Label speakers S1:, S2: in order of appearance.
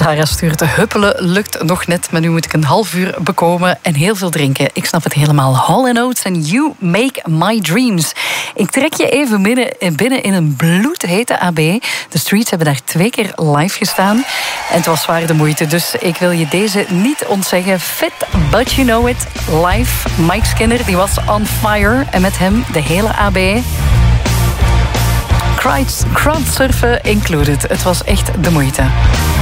S1: Sarah stuurt, huppelen lukt nog net, maar nu moet ik een half uur bekomen en heel veel drinken. Ik snap het helemaal. Hall & Oates en You Make My Dreams. Ik trek je even binnen in een bloedhete AB. De Streets hebben daar 2 keer live gestaan. En het was zwaar de moeite, dus ik wil je deze niet ontzeggen. Fit, but you know it. Live, Mike Skinner, die was on fire. En met hem de hele AB. Crowdsurfen included. Het was echt de moeite.